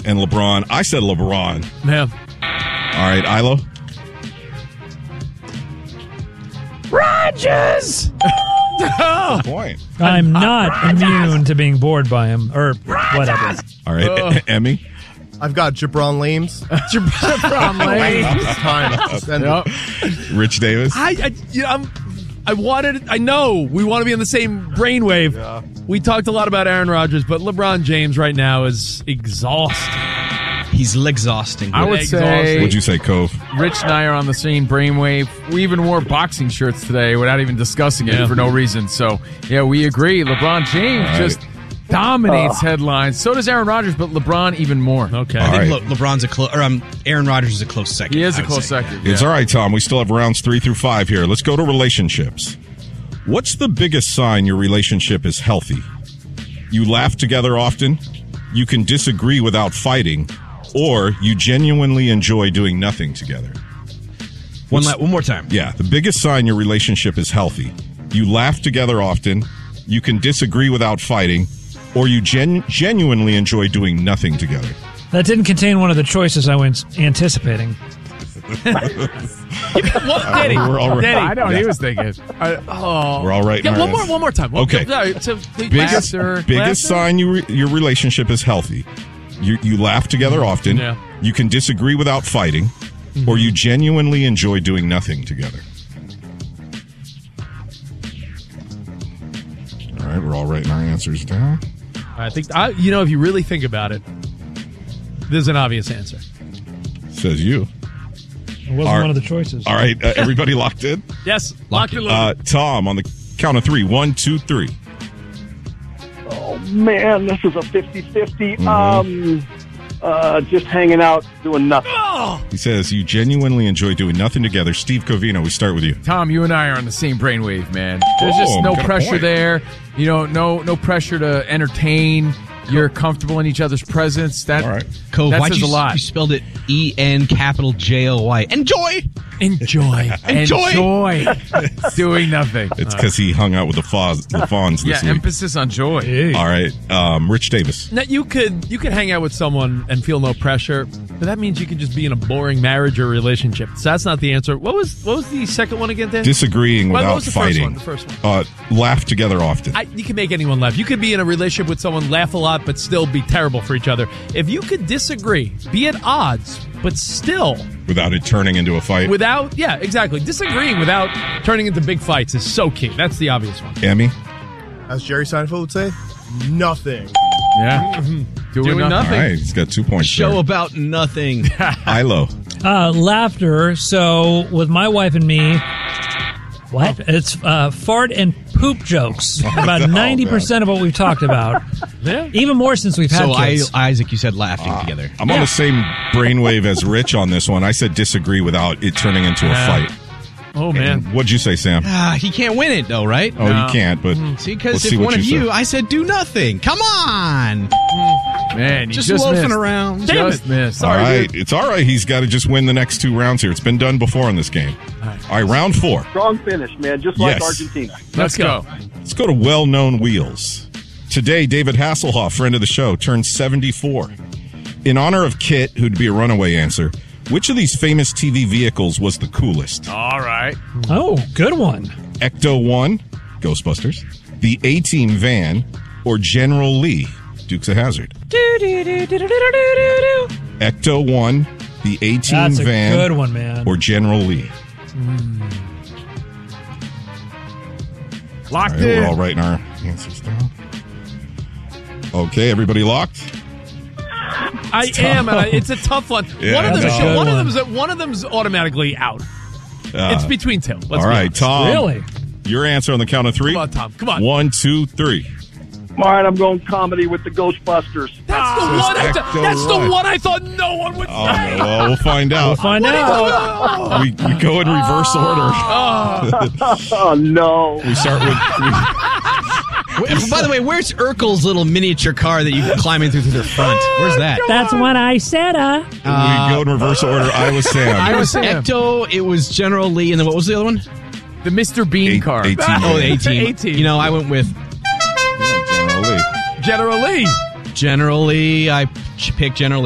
and LeBron. I said LeBron. Yeah. All right, Ilo. Rodgers. Good point. I'm not immune to being bored by him, or whatever. All right, Emmy. I've got Jabron Lames. Jabron Lames. It's time. Send it. Rich Davis. I know we want to be in the same brainwave. Yeah. We talked a lot about Aaron Rodgers, but LeBron James right now is exhausted. He's exhausting. I would say What'd you say, Cove? Rich and I are on the same brainwave. We even wore boxing shirts today without even discussing it for no reason. So, yeah, we agree. LeBron James just dominates headlines. So does Aaron Rodgers, but LeBron even more. Okay. All I think right. LeBron's Aaron Rodgers is a close second. He is I a would close say. second. It's all right, Tom. We still have rounds 3 through 5 here. Let's go to relationships. What's the biggest sign your relationship is healthy? You laugh together often, you can disagree without fighting, or you genuinely enjoy doing nothing together. One more time. Yeah, the biggest sign your relationship is healthy. You laugh together often, you can disagree without fighting, or you genuinely enjoy doing nothing together. That didn't contain one of the choices I was anticipating. What did he? We're all right. Did he? I know what he was thinking. We're all right. Yeah, in our one answers. more time. Okay. Biggest Laughter. sign your relationship is healthy. You laugh together often. Yeah. You can disagree without fighting, or you genuinely enjoy doing nothing together. All right, we're all writing our answers down. I think if you really think about it, there's an obvious answer. Says you. It wasn't one of the choices. All right, everybody locked in? Yes, locked and loaded. Tom, on the count of 3. 1, 2, 3. Oh, man, this is a 50-50. Just hanging out, doing nothing. He says you genuinely enjoy doing nothing together. Steve Covino, we start with you. Tom, you and I are on the same brainwave, man. There's Oh, just no got a pressure point. there. No pressure to entertain. You're comfortable in each other's presence. That All right. Cove, that why'd says you, a lot. you spelled it ENJOY. Enjoy! Enjoy. Enjoy doing nothing. It's because he hung out with the Fawns Yeah, this week. emphasis on joy. All right, Rich Davis. Now, you could hang out with someone and feel no pressure, but that means you could just be in a boring marriage or relationship. So that's not the answer. What was the second one again, Dan? Disagreeing What without was the fighting. first one? Laugh together often. You can make anyone laugh. You could be in a relationship with someone, laugh a lot, but still be terrible for each other. If you could disagree, be at odds, but still Without it turning into a fight. exactly. Disagreeing without turning into big fights is so key. That's the obvious one. Emmy. As Jerry Seinfeld would say, nothing. Yeah. Doing All nothing. right, he's got 2 points Show there. about nothing. Ilo. Laughter. So with my wife and me, what? It's fart and poop jokes. About 90% of what we've talked about. Yeah. Even more since we've had So, kids. Isaac, you said laughing together. I'm on the same brainwave as Rich on this one. I said disagree without it turning into a fight. Oh, man. What'd you say, Sam? He can't win it, though, right? Oh, you can't, but See, let's because see if what one of you you, said. I said do nothing. Come on. Man, you Just just loafing missed. around. Just missed. All right, it's all right. He's got to just win the next 2 rounds here. It's been done before in this game. All right, round 4. Strong finish, man, just like Yes. Argentina. Let's go. Let's go to well-known wheels. Today, David Hasselhoff, friend of the show, turned 74. In honor of Kit, who'd be a runaway answer, which of these famous TV vehicles was the coolest? All right. Oh, good one. Ecto 1, Ghostbusters, the A-Team van, or General Lee, Dukes of Hazzard? Ecto 1, the A-Team That's a van, good one, man. or General Lee? Locked All right, in. we're all writing our answers down. Okay, everybody locked? I am, and it's a tough one. Yeah, one of that's a good one of them's automatically out. It's between two. Let's all be right, honest. Tom. Really? Your answer on the count of 3. Come on, Tom. Come on. 1, 2, 3. All right, I'm going comedy with the Ghostbusters. That's the Says one. Ecto That's the one. one I thought no one would Oh, say. no, well, we'll find out. We'll find out. We go in reverse order. Oh, no. We start with... By the way, where's Urkel's little miniature car that you can climb into through the front? Where's that? That's what I said. we go in reverse order. I was Sam. I was Sam. Ecto, it was General Lee, and then what was the other one? The Mr. Bean car. 18. Oh, the 18. 18. You know, I went with General Lee. General Lee. General Lee. I picked General Lee.